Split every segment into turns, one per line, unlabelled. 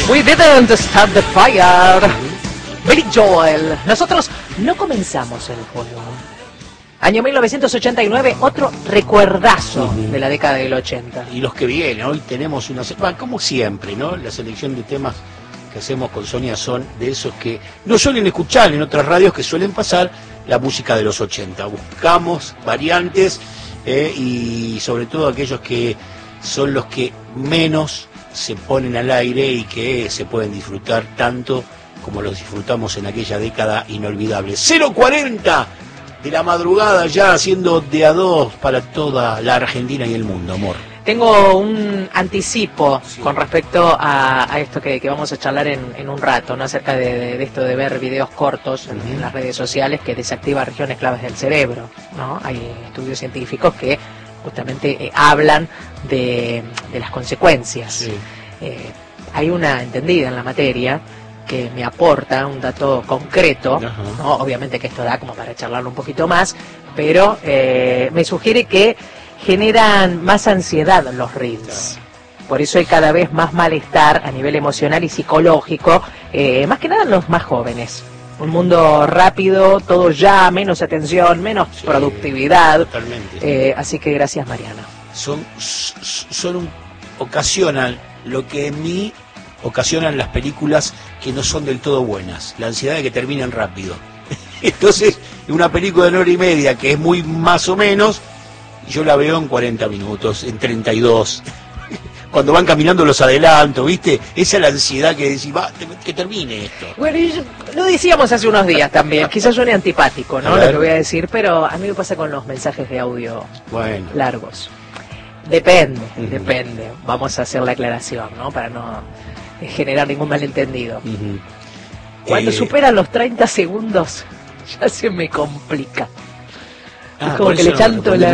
We didn't start the fire. Billy Joel. Nosotros no comenzamos el fuego. Año 1989, otro recuerdazo de la década del 80.
Y los que vienen, hoy tenemos una... como siempre, ¿no? La selección de temas que hacemos con Sonia son de esos que no suelen escuchar en otras radios, que suelen pasar la música de los 80. Buscamos variantes y sobre todo aquellos que son los que menos se ponen al aire y que se pueden disfrutar tanto como los disfrutamos en aquella década inolvidable. 0:40 de la madrugada, ya haciendo de a dos para toda la Argentina y el mundo, amor.
Tengo un anticipo con respecto a esto que vamos a charlar en un rato, ¿no? Acerca de esto de ver videos cortos en las redes sociales que desactiva regiones claves del cerebro, ¿no? Hay estudios científicos que justamente hablan de las consecuencias. Sí. Hay una entendida en la materia que me aporta un dato concreto, ¿no? Obviamente que esto da como para charlarlo un poquito más, pero me sugiere que generan más ansiedad los reels. Por eso hay cada vez más malestar a nivel emocional y psicológico, más que nada en los más jóvenes. Un mundo rápido, todo ya, menos atención, menos productividad. Totalmente. Así que gracias, Mariana.
Ocasionan lo que en mí ocasionan las películas que no son del todo buenas, la ansiedad de que terminen rápido. Entonces, una película de 1 hora y media que es muy más o menos, yo la veo en 40 minutos, en 32. Cuando van caminando los adelanto, ¿viste? Esa es la ansiedad que decís, va, que termine esto.
Bueno, y lo decíamos hace unos días también, quizás suene antipático, ¿no? Lo que voy a decir, pero a mí me pasa con los mensajes de audio largos. Depende. Vamos a hacer la aclaración, ¿no? Para no generar ningún malentendido. Cuando superan los 30 segundos, ya se me complica. Es como que le chanto la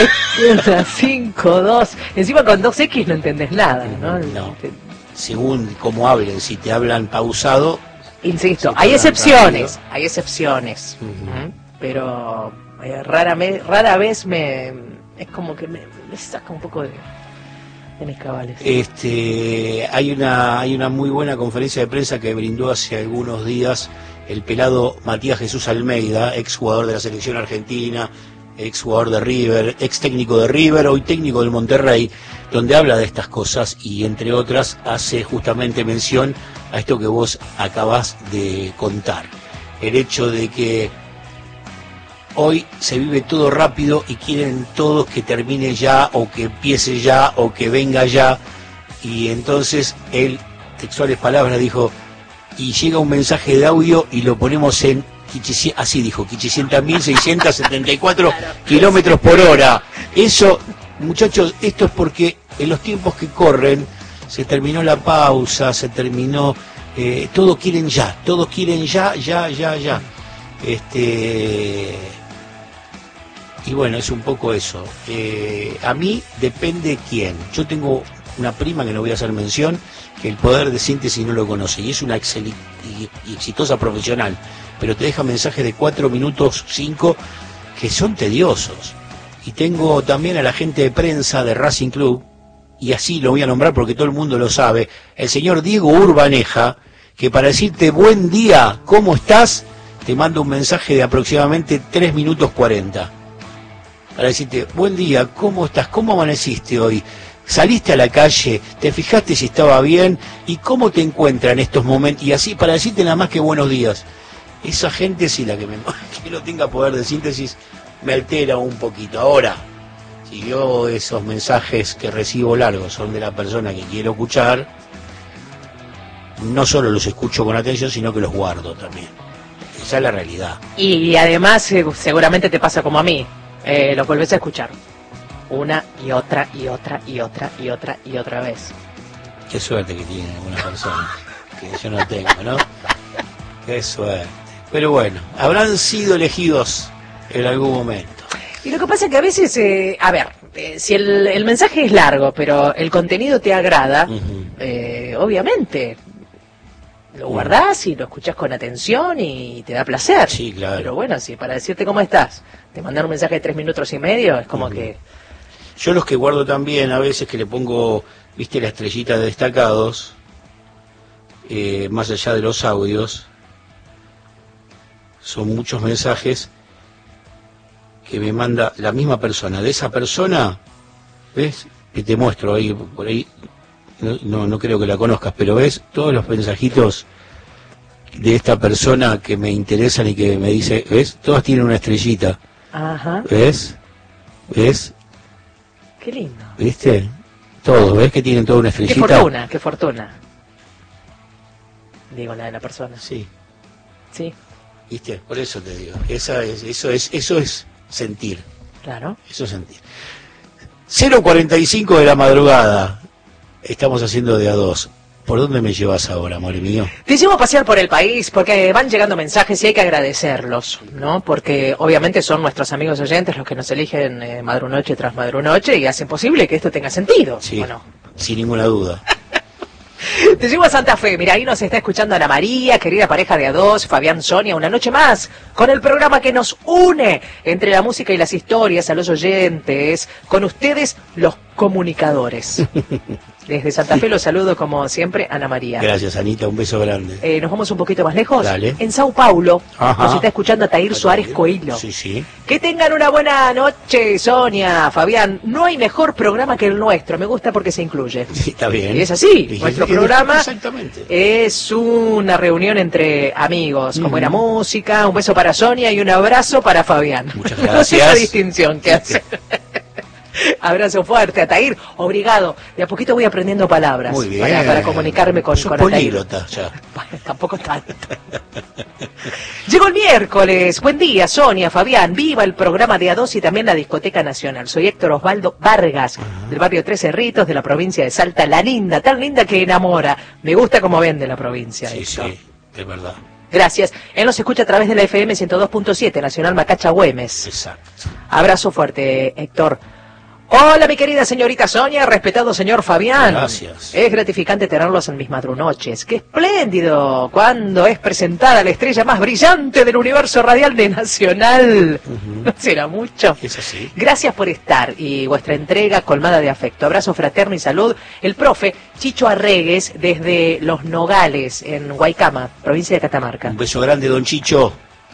5, 2. Encima con 2X no entendés nada, ¿no?
No. Según cómo hablen, si te hablan pausado.
Insisto, si hay excepciones. Pero rara vez es como que me saca un poco de mis cabales.
Hay una muy buena conferencia de prensa que brindó hace algunos días el pelado Matías Jesús Almeida, ex jugador de la selección argentina, ex jugador de River, ex técnico de River, hoy técnico del Monterrey, donde habla de estas cosas y entre otras hace justamente mención a esto que vos acabás de contar, el hecho de que hoy se vive todo rápido y quieren todos que termine ya, o que empiece ya, o que venga ya. Y entonces él, textuales palabras, dijo, y llega un mensaje de audio y lo ponemos en, así dijo, 500.674 kilómetros por hora. Eso, muchachos, esto es porque en los tiempos que corren, se terminó la pausa, se terminó, todos quieren ya. Y bueno, es un poco eso. A mí depende quién. Yo tengo una prima, que no voy a hacer mención, que el poder de síntesis no lo conoce, y es una excelente y exitosa profesional, pero te deja mensajes de 4 minutos, 5, que son tediosos. Y tengo también a la gente de prensa de Racing Club, y así lo voy a nombrar porque todo el mundo lo sabe, el señor Diego Urbaneja, que para decirte buen día, ¿cómo estás?, te manda un mensaje de aproximadamente 3 minutos 40. Para decirte, buen día, ¿cómo estás? ¿Cómo amaneciste hoy? ¿Saliste a la calle? ¿Te fijaste si estaba bien? ¿Y cómo te encuentras en estos momentos? Y así, para decirte nada más que buenos días. Esa gente sí, que no tenga poder de síntesis, me altera un poquito. Ahora, si yo esos mensajes que recibo largos son de la persona que quiero escuchar, no solo los escucho con atención, sino que los guardo también. Esa es la realidad.
Y además, seguramente te pasa como a mí. Los volvés a escuchar una y otra vez.
Qué suerte que tiene alguna persona que yo no tengo, ¿no? Qué suerte. Pero bueno, habrán sido elegidos en algún momento.
Y lo que pasa es que a veces, si el mensaje es largo, pero el contenido te agrada, obviamente lo guardás y lo escuchás con atención y te da placer.
Sí, claro.
Pero bueno, si para decirte cómo estás, te mandan un mensaje de 3 minutos y medio, es como que...
Yo los que guardo también, a veces que le pongo, viste, la estrellita de destacados, más allá de los audios, son muchos mensajes que me manda la misma persona. De esa persona, ¿ves? Que te muestro ahí, por ahí, no creo que la conozcas, pero ves todos los mensajitos de esta persona que me interesan y que me dice, ¿ves? Todas tienen una estrellita.
Ajá.
¿Ves?
Qué lindo.
¿Viste? Todos, ¿ves que tienen toda una estrellita?
Qué fortuna. Digo, la de la persona.
Sí.
Sí.
¿Viste? Por eso te digo. Eso es sentir.
Claro.
Eso es sentir. 0:45 de la madrugada. Estamos haciendo de a dos. ¿Por dónde me llevas ahora, amor mío?
Te llevo a pasear por el país porque van llegando mensajes y hay que agradecerlos, ¿no? Porque obviamente son nuestros amigos oyentes los que nos eligen madrunoche tras madrunoche y hacen posible que esto tenga sentido.
Sí,
¿O no?
sin ninguna duda.
Te llevo a Santa Fe, mira, ahí nos está escuchando Ana María, querida pareja de a dos, Fabián, Sonia, una noche más, con el programa que nos une entre la música y las historias a los oyentes, con ustedes los comunicadores. Desde Santa Fe los saludo como siempre, Ana María.
Gracias, Anita, un beso grande.
Nos vamos un poquito más lejos.
Dale.
En Sao Paulo
Ajá.
nos está escuchando Atair Suárez Coelho.
Sí, sí.
Que tengan una buena noche, Sonia, Fabián. No hay mejor programa que el nuestro. Me gusta porque se incluye.
Sí, está bien.
Y es así.
Sí,
Nuestro
sí,
programa
exactamente.
es una reunión entre amigos, con buena música. Un beso para Sonia y un abrazo para Fabián.
Muchas gracias.
Esa distinción que hace. Abrazo fuerte, Atair. Obrigado. De a poquito voy aprendiendo palabras.
Muy bien.
Para comunicarme con
Sos
Atair.
políglota ya.
Bueno, tampoco tanto. Llegó el miércoles. Buen día, Sonia, Fabián. Viva el programa de A2 y también la Discoteca Nacional. Soy Héctor Osvaldo Vargas, del barrio Tres Cerritos, de la provincia de Salta. La linda, tan linda que enamora. Me gusta cómo vende la provincia.
Sí,
Héctor.
sí, es verdad.
Gracias. Él nos escucha a través de la FM 102.7, Nacional Macacha Güemes.
Exacto.
Abrazo fuerte, Héctor. Hola, mi querida señorita Sonia, respetado señor Fabián.
Gracias.
Es gratificante tenerlos en mis madrunoches. ¡Qué espléndido! Cuando es presentada la estrella más brillante del universo radial de Nacional. ¿No será mucho?
Es así.
Gracias por estar y vuestra entrega colmada de afecto. Abrazo fraterno y salud. El profe Chicho Arregues desde Los Nogales, en Guaycama, provincia de Catamarca.
Un beso grande, don Chicho.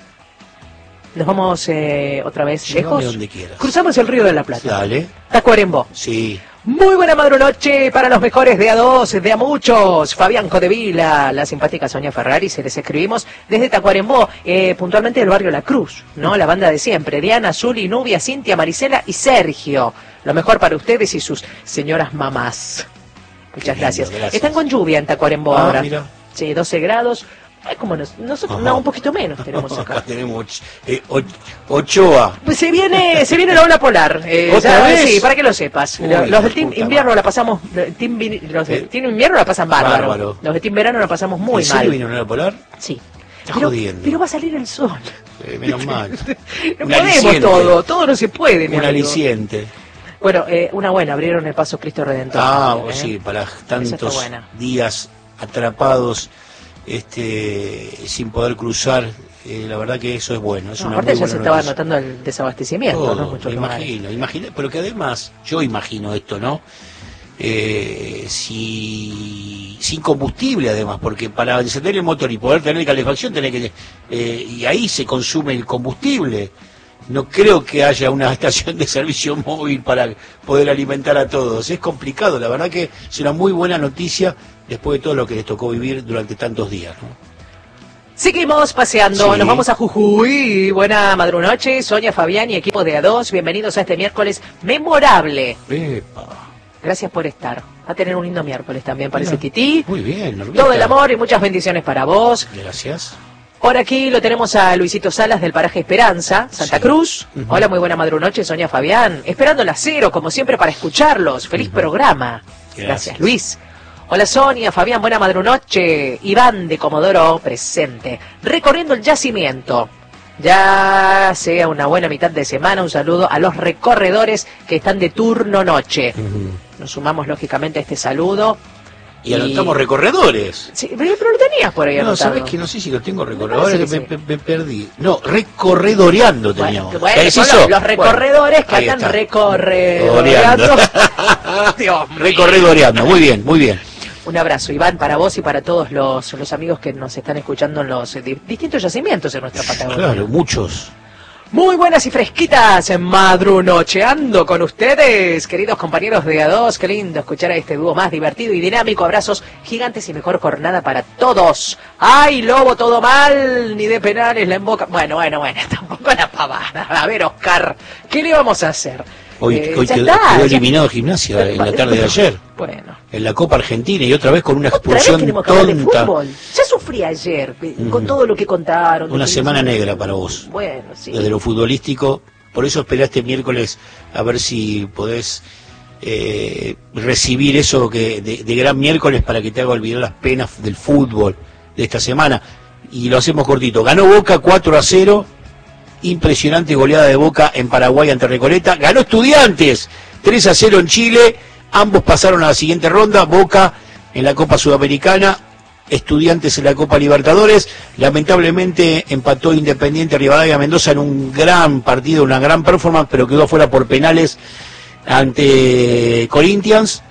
Nos vamos otra vez
Llévame
lejos.
donde quieras.
Cruzamos el Río de la Plata.
Dale.
Tacuarembó.
Sí.
Muy buena madrunoche para los mejores de A2, de a muchos. Fabián Codevila, la simpática Sonia Ferrari, se les escribimos desde Tacuarembó, puntualmente del barrio La Cruz, ¿no? La banda de siempre, Diana, Zuli, Nubia, Cintia, Marisela y Sergio. Lo mejor para ustedes y sus señoras mamás. Muchas gracias. Están con lluvia en Tacuarembó ahora.
Mira.
Sí, 12 grados. Ay, como nosotros, no, un poquito menos tenemos acá.
Tenemos Ochoa.
Pues se viene la ola polar.
¿Otra vez?
Sí, para que lo sepas.
Uy,
los del Team
puta
Invierno
madre.
la pasamos, los del Team Invierno la pasan bárbaro.
Bárbaro.
Los de Team Verano la pasamos muy
¿En serio
mal.
vino una ola polar?
Sí.
Estás jodiendo.
Pero va a salir el sol.
Menos mal.
No
Un
podemos
aliciente.
todo no se puede, mi
Un
amigo.
aliciente.
Bueno, una buena, abrieron el paso Cristo Redentor.
Ah,
¿eh?
sí, para
Esa está
tantos
buena.
días atrapados, sin poder cruzar, la verdad que eso es bueno. Es
No,
una
aparte
muy
ya
buena
se estaba
noticia.
notando el desabastecimiento, ¿no?
Todo,
Muchos
me
lugares.
imagino, pero que además, yo imagino esto, ¿no? Sin combustible además, porque para encender el motor y poder tener calefacción tenés que y ahí se consume el combustible. No creo que haya una estación de servicio móvil para poder alimentar a todos. Es complicado, la verdad que es una muy buena noticia después de todo lo que les tocó vivir durante tantos días, ¿no?
Seguimos paseando,
Sí.
nos vamos a Jujuy. Buena madrunoche, Sonia, Fabián y equipo de A2. Bienvenidos a este miércoles memorable.
Epa.
Gracias por estar. Va a tener un lindo miércoles también, parece
Mira,
Tití.
Muy bien, Norberta.
Todo el amor y muchas bendiciones para vos.
Gracias.
Por aquí lo tenemos a Luisito Salas del paraje Esperanza, Santa
Sí.
Cruz.
Ujú.
Hola, muy buena madrunoche, Sonia, Fabián. Esperando la cero, como siempre, para escucharlos. Feliz programa.
Gracias.
Luis. Hola, Sonia, Fabián, buena madrunoche. Iván de Comodoro, presente. Recorriendo el yacimiento. Ya sea una buena mitad de semana, un saludo a los recorredores que están de turno noche. Nos sumamos lógicamente a este saludo.
Y anotamos recorredores.
Sí, pero lo tenías por ahí
No,
anotado.
sabes que no sé si lo tengo
Me
recorredores,
parece que
me perdí. No, recorredoreando teníamos.
Bueno,
¿Qué es
son
eso?
los recorredores que
Ahí
andan
está.
recorredoreando. Dios mío.
Recorredoreando, muy bien, muy bien.
Un abrazo, Iván, para vos y para todos los amigos que nos están escuchando en los distintos yacimientos en nuestra Patagonia.
Claro, muchos.
Muy buenas y fresquitas, madrunocheando con ustedes, queridos compañeros de A2. Qué lindo escuchar a este dúo más divertido y dinámico. Abrazos gigantes y mejor jornada para todos. ¡Ay, Lobo, todo mal! Ni de penales la emboca. Bueno, tampoco la pavada. A ver, Oscar, ¿qué le vamos a hacer?
Hoy quedó eliminado Gimnasia en la tarde de ayer.
Bueno.
En la Copa Argentina y otra vez con una expulsión
tonta. De fútbol. Ya sufrí ayer con todo lo que contaron.
Una semana negra para vos.
Bueno, sí.
Desde lo futbolístico. Por eso esperaste miércoles a ver si podés recibir eso de gran miércoles para que te haga olvidar las penas del fútbol de esta semana. Y lo hacemos cortito. Ganó Boca 4-0. Impresionante goleada de Boca en Paraguay ante Recoleta. Ganó Estudiantes 3-0 en Chile. Ambos pasaron a la siguiente ronda. Boca en la Copa Sudamericana, Estudiantes en la Copa Libertadores. Lamentablemente empató Independiente Rivadavia Mendoza en un gran partido, una gran performance, pero quedó fuera por penales ante Corinthians.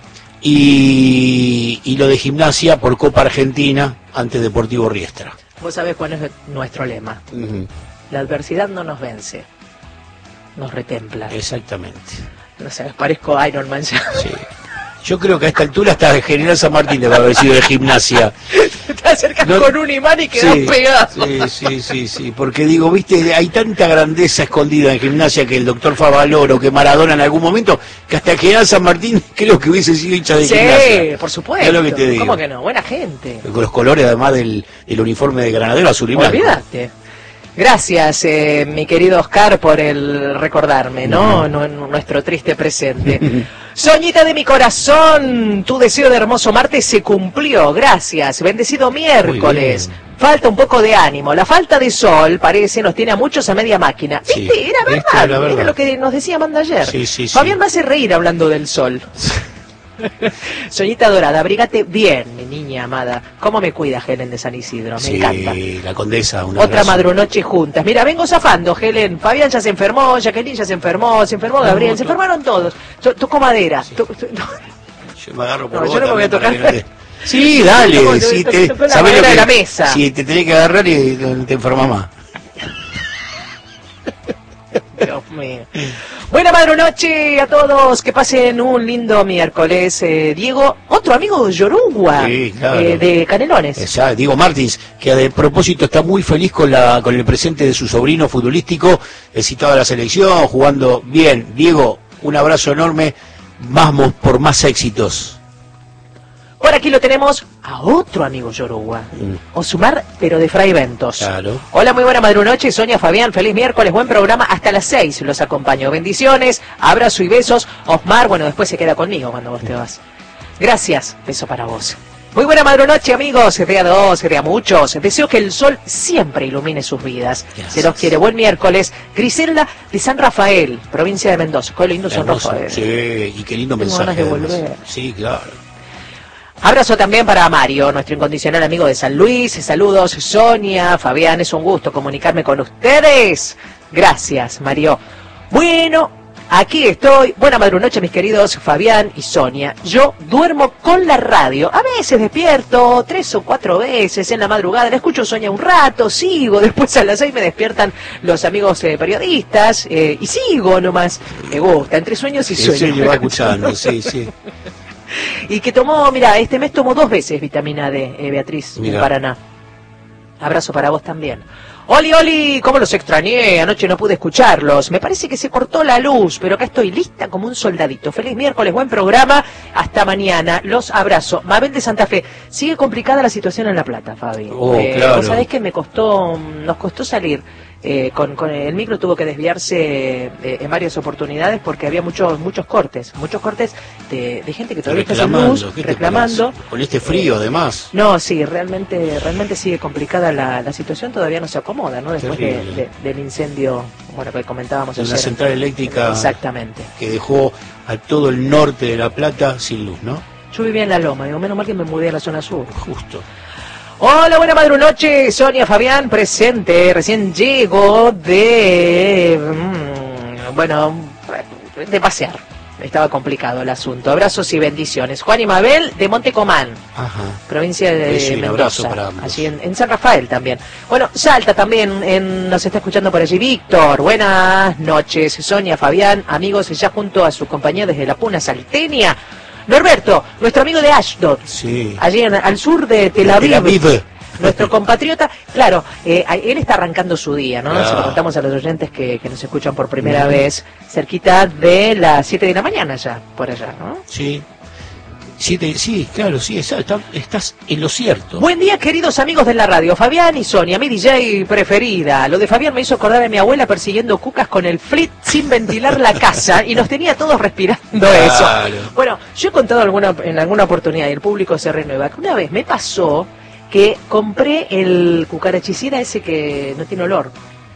Y lo de Gimnasia por Copa Argentina ante Deportivo Riestra.
Vos sabés cuál es nuestro lema. La adversidad no nos vence, nos retempla.
Exactamente.
No sé, parezco Iron Man ya.
Sí. Yo creo que a esta altura hasta General San Martín debe haber sido de Gimnasia.
Te acercas con un imán y quedas pegado.
Sí, porque digo, viste, hay tanta grandeza escondida en Gimnasia que el doctor Favaloro, que Maradona en algún momento, que hasta General San Martín creo que hubiese sido hincha de Gimnasia.
Sí, por supuesto.
Es lo que te digo.
¿Cómo que no? Buena gente.
Con los colores además del uniforme de Granadero, azul y blanco.
Olvídate. Gracias, mi querido Oscar, por el recordarme, ¿no? Nuestro triste presente. Soñita de mi corazón, tu deseo de hermoso martes se cumplió. Gracias. Bendecido miércoles. Falta un poco de ánimo. La falta de sol, parece, nos tiene a muchos a media máquina.
Sí,
¿Viste? Era verdad. Era lo que nos decía Amanda ayer.
Sí.
Fabián me hace reír hablando del sol. Soñita dorada, abrígate bien, mi niña amada. ¿Cómo me cuida Helen de San Isidro? Me encanta.
La condesa, una
otra madrunoche juntas. Mira, vengo zafando, Helen. Fabián ya se enfermó, Jacqueline ya se enfermó Gabriel, se enfermaron todos. Tocó madera.
Sí. Yo me agarro por vos.
Yo no me voy a tocar.
Sí, dale. Si te
sabés lo que, de la mesa.
Si te tenés que agarrar y te enfermas más.
Dios mío. Buena madrunoche a todos, que pasen un lindo miércoles. Diego, otro amigo de Yorugua,
sí, claro.
De Canelones.
Diego Martins, que a propósito está muy feliz con el presente de su sobrino futbolístico, citado a la selección, jugando bien. Diego, un abrazo enorme, vamos por más éxitos.
Por aquí lo tenemos a otro amigo Yorugua, Osmar, pero de Fray Ventos.
Claro.
Hola, muy buena madrunoche, Sonia, Fabián, feliz miércoles, buen programa, hasta las 6 los acompaño. Bendiciones, abrazo y besos. Osmar, bueno, después se queda conmigo cuando vos te vas. Gracias, beso para vos. Muy buena madrunoche, amigos, de A2, de a muchos. Deseo que el sol siempre ilumine sus vidas. Gracias. Se los quiere. Buen miércoles. Griselda de San Rafael, provincia de Mendoza. Qué lindo San Rafael.
Sí, y qué lindo mensaje.
De volver.
Sí, claro.
Abrazo también para Mario, nuestro incondicional amigo de San Luis. Saludos, Sonia, Fabián, es un gusto comunicarme con ustedes. Gracias, Mario. Bueno, aquí estoy. Buena madrunoche, mis queridos Fabián y Sonia. Yo duermo con la radio. A veces despierto 3 o 4 veces en la madrugada. La escucho Sonia un rato, sigo. Después a las 6 me despiertan los amigos periodistas y sigo nomás. Me gusta, entre sueños y sueños.
Sí, va escuchando, sí.
Y que tomó, mira, este mes tomó 2 veces vitamina D, Beatriz, en Paraná. Abrazo para vos también. Oli, cómo los extrañé, anoche no pude escucharlos. Me parece que se cortó la luz, pero acá estoy lista como un soldadito. Feliz miércoles, buen programa, hasta mañana. Los abrazo. Mabel de Santa Fe. Sigue complicada la situación en La Plata, Fabi.
Claro.
Vos sabés que nos costó salir. Con el micro tuvo que desviarse en varias oportunidades porque había muchos cortes de gente que todavía está sin luz, reclamando.
Con este frío además.
No, sí, realmente sigue complicada la situación, todavía no se acomoda, ¿no? Después del incendio, bueno, que comentábamos
en
ayer.
Una central eléctrica.
Exactamente.
Que dejó a todo el norte de La Plata sin luz, ¿no?
Yo vivía en La Loma, digo, menos mal que me mudé a la zona sur.
Justo.
Hola, buena madrunoche, Sonia, Fabián, presente. Recién llego de pasear. estaba complicado el asunto. Abrazos y bendiciones. Juan y Mabel de Montecomán, provincia de
un
Mendoza,
abrazo para ambos.
allí en San Rafael también. Bueno, Salta también nos está escuchando por allí Víctor. Buenas noches, Sonia, Fabián, amigos, ya junto a su compañía desde la Puna Salteña. Norberto, nuestro amigo de Ashdod,
sí,
allí al sur de Tel Aviv. Nuestro compatriota, claro, él está arrancando su día, ¿no? Se lo contamos a los oyentes que nos escuchan por primera vez, cerquita de las 7 de la mañana ya, por allá, ¿no?
Sí. Sí, claro, sí, estás en lo cierto.
Buen día, queridos amigos de la radio, Fabián y Sonia, mi DJ preferida. Lo de Fabián me hizo acordar a mi abuela persiguiendo cucas con el flit sin ventilar la casa y nos tenía todos respirando eso. Bueno, yo he contado en alguna oportunidad y el público se renueva, que una vez me pasó que compré el cucarachicida ese que no tiene olor.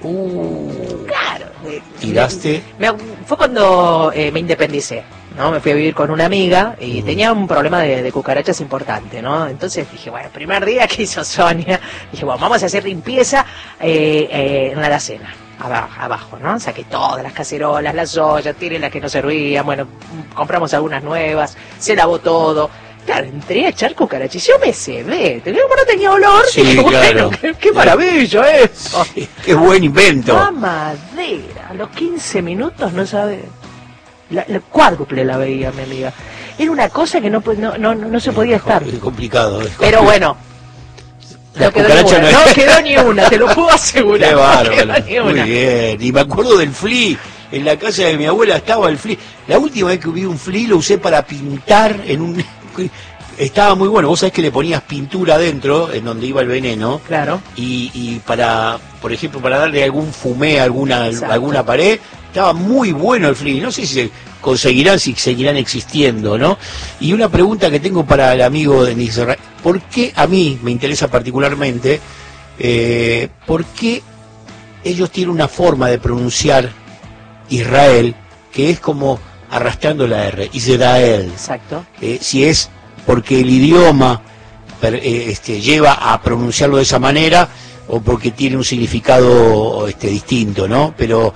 Claro.
¿Tiraste?
Fue cuando me independicé, ¿no? Me fui a vivir con una amiga y tenía un problema de cucarachas importante, ¿no? Entonces dije, bueno, el primer día que hizo Sonia, dije, bueno, vamos a hacer limpieza en la alacena, abajo, ¿no? Saqué todas las cacerolas, las ollas, tiré las que no servían, bueno, compramos algunas nuevas, se lavó todo. Claro, entré a echar cucarachis, yo me cebé, como no tenía olor,
sí,
dije,
claro.
Bueno, qué maravilla eso.
Sí, qué buen invento.
Mamadera, a los 15 minutos no sabe, la cuádruple la veía mi amiga. Era una cosa que no se podía estar.
Es complicado.
Pero bueno, no quedó ni una, te lo puedo asegurar.
Qué bárbaro, muy bien. Y me acuerdo del flea. En la casa de mi abuela estaba el flea. La última vez que vi un flea lo usé para pintar en un... Estaba muy bueno. Vos sabés que le ponías pintura adentro, en donde iba el veneno.
Claro.
Y para, por ejemplo, para darle algún fumé a alguna pared, estaba muy bueno el flea. No sé si si seguirán existiendo, ¿no? Y una pregunta que tengo para el amigo de Israel. ¿Por qué a mí me interesa particularmente? ¿Por qué ellos tienen una forma de pronunciar Israel que es como arrastrando la R, Israel?
Exacto.
Si es porque el idioma lleva a pronunciarlo de esa manera o porque tiene un significado distinto, ¿no? Pero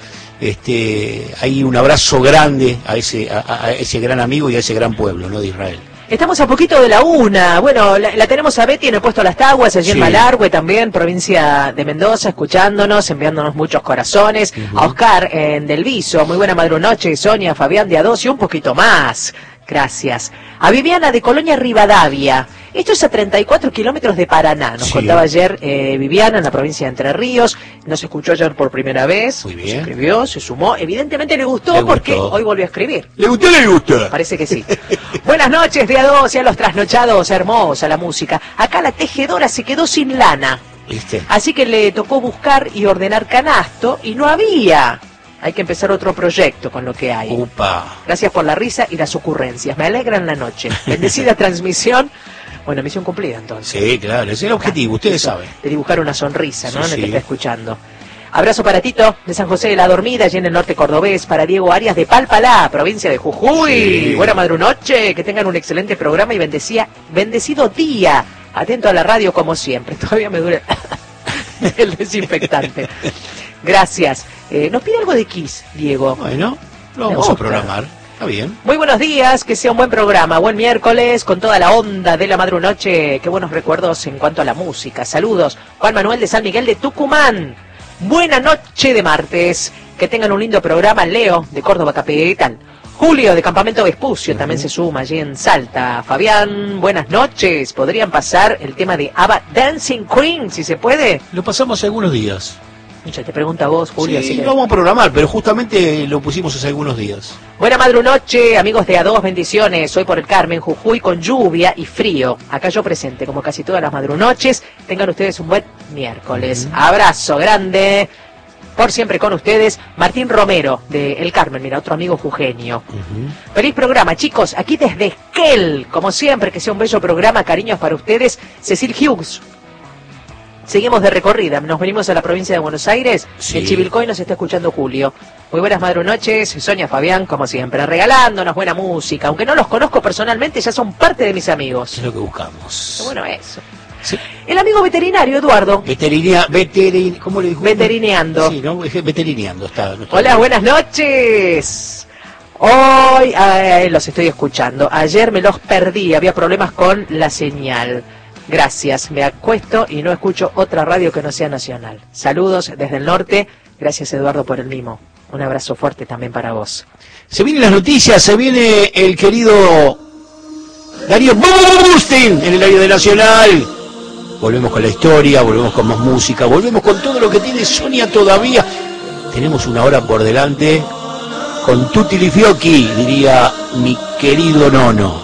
hay un abrazo grande a ese gran amigo y a ese gran pueblo, ¿no? De Israel.
Estamos a poquito de la una. Bueno, la tenemos a Betty en el puesto Las Taguas, allí en Malargüe también, provincia de Mendoza, escuchándonos, enviándonos muchos corazones. A Oscar en Del Viso, muy buena madrunoche, Sonia, Fabián de A2 y un poquito más. Gracias. A Viviana de Colonia Rivadavia. Esto es a 34 kilómetros de Paraná. Nos contaba ayer Viviana en la provincia de Entre Ríos. Nos escuchó ayer por primera vez.
Muy bien.
Se escribió, se sumó. Evidentemente le gustó porque hoy volvió a escribir.
¿Le gustó o le gustó?
Parece que sí. Buenas noches de A2 y a los trasnochados. Hermosa la música. Acá la tejedora se quedó sin lana.
¿Viste?
Así que le tocó buscar y ordenar canasto y no había. Hay que empezar otro proyecto con lo que hay.
Upa.
Gracias por la risa y las ocurrencias. Me alegran la noche. Bendecida transmisión. Bueno, misión cumplida entonces.
Sí, claro, ese es el objetivo, ustedes saben.
De dibujar una sonrisa, ¿no?
Sí,
en el que está escuchando. Abrazo para Tito, de San José de la Dormida, allí en el norte cordobés. Para Diego Arias de Palpalá, provincia de Jujuy. Sí. Buena madrunoche, que tengan un excelente programa y bendecido día. Atento a la radio como siempre. Todavía me dura el desinfectante. Gracias. Nos pide algo de Kiss, Diego.
Bueno, lo vamos a programar. Está bien.
Muy buenos días, que sea un buen programa, buen miércoles, con toda la onda de la madrunoche. Qué buenos recuerdos en cuanto a la música. Saludos, Juan Manuel de San Miguel de Tucumán. Buena noche de martes. Que tengan un lindo programa. Leo, de Córdoba Capital. Julio, de Campamento Vespucio, también se suma allí en Salta. Fabián, buenas noches. ¿Podrían pasar el tema de ABBA Dancing Queen, si se puede?
Lo pasamos hace algunos días.
Te pregunta a vos, Julio.
Sí, lo vamos a programar, pero justamente lo pusimos hace algunos días.
Buena madrunoche, amigos de A2, bendiciones. Hoy por el Carmen, Jujuy, con lluvia y frío. Acá yo presente, como casi todas las madrunoches. Tengan ustedes un buen miércoles. Abrazo grande. Por siempre con ustedes, Martín Romero, de El Carmen, mira, otro amigo jujeño. Feliz programa, chicos, aquí desde Esquel. Como siempre, que sea un bello programa, cariños para ustedes. Cecil Hughes. Seguimos de recorrida, nos venimos a la provincia de Buenos Aires, en Chivilcoy nos está escuchando Julio. Muy buenas madrunoches, Sonia, Fabián, como siempre, regalándonos buena música. Aunque no los conozco personalmente, ya son parte de mis amigos.
Es lo que buscamos.
Bueno, eso.
Sí.
El amigo veterinario, Eduardo.
¿Cómo le dijo?
Veterineando.
Sí, ¿no? Veterineando está.
Hola, buenas noches. Hoy los estoy escuchando. Ayer me los perdí, había problemas con la señal. Gracias, me acuesto y no escucho otra radio que no sea nacional. Saludos desde el norte. Gracias, Eduardo, por el mimo. Un abrazo fuerte también para vos.
Se vienen las noticias, se viene el querido Darío Bustin en el aire de Nacional. Volvemos con la historia, volvemos con más música, volvemos con todo lo que tiene Sonia todavía. Tenemos una hora por delante con tutti li fiocchi, diría mi querido Nono.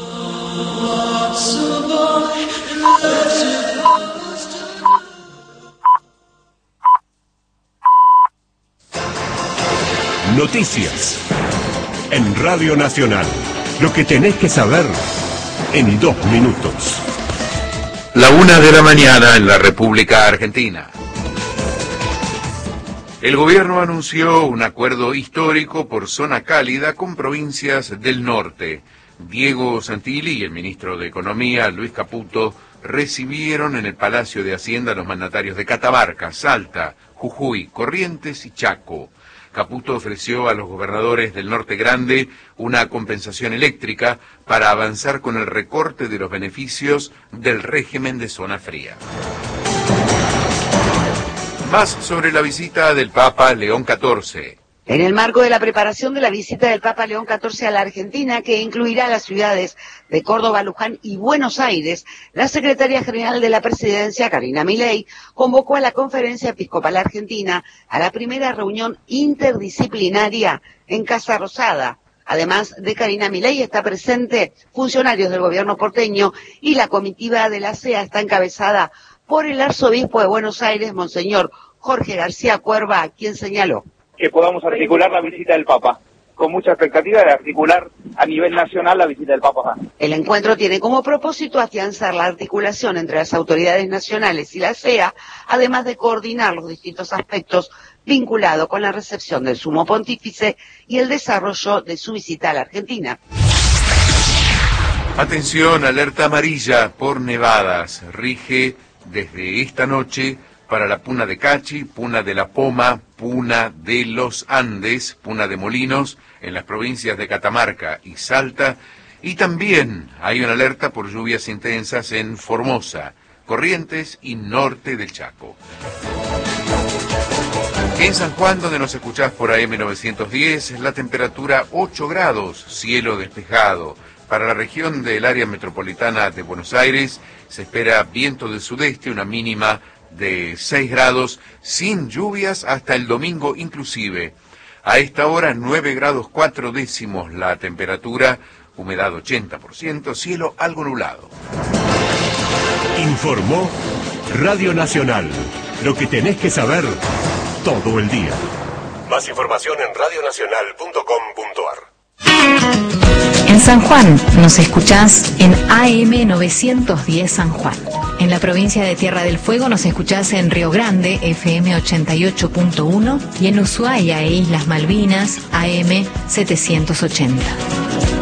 Noticias en Radio Nacional. Lo que tenés que saber en 2 minutos.
1:00 a.m. en la República Argentina. El gobierno anunció un acuerdo histórico por zona cálida con provincias del norte. Diego Santilli y el ministro de Economía, Luis Caputo, recibieron en el Palacio de Hacienda a los mandatarios de Catamarca, Salta, Jujuy, Corrientes y Chaco. Caputo ofreció a los gobernadores del Norte Grande una compensación eléctrica para avanzar con el recorte de los beneficios del régimen de zona fría. Más sobre la visita del Papa León XIV.
En el marco de la preparación de la visita del Papa León XIV a la Argentina, que incluirá las ciudades de Córdoba, Luján y Buenos Aires, la secretaria general de la Presidencia, Karina Milei, convocó a la Conferencia Episcopal Argentina a la primera reunión interdisciplinaria en Casa Rosada. Además de Karina Milei, está presente funcionarios del gobierno porteño y la comitiva de la CEA está encabezada por el arzobispo de Buenos Aires, Monseñor Jorge García Cuerva, quien señaló
que podamos articular la visita del Papa, con mucha expectativa de articular a nivel nacional la visita del Papa acá.
El encuentro tiene como propósito afianzar la articulación entre las autoridades nacionales y la CEA, además de coordinar los distintos aspectos vinculados con la recepción del Sumo Pontífice y el desarrollo de su visita a la Argentina.
Atención, alerta amarilla por nevadas. Rige desde esta noche para la Puna de Cachi, Puna de la Poma, Puna de los Andes, Puna de Molinos, en las provincias de Catamarca y Salta, y también hay una alerta por lluvias intensas en Formosa, Corrientes y norte del Chaco. En San Juan, donde nos escuchás por AM 910, la temperatura 8 grados, cielo despejado. Para la región del área metropolitana de Buenos Aires se espera viento del sudeste, una mínima de 6 grados, sin lluvias hasta el domingo inclusive. A esta hora 9 grados 4 décimos la temperatura, humedad 80%, cielo algo nublado.
Informó Radio Nacional. Lo que tenés que saber todo el día. Más información en radionacional.com.ar.
En San Juan nos escuchás en AM 910 San Juan. En la provincia de Tierra del Fuego nos escuchás en Río Grande, FM 88.1, y en Ushuaia e Islas Malvinas, AM 780.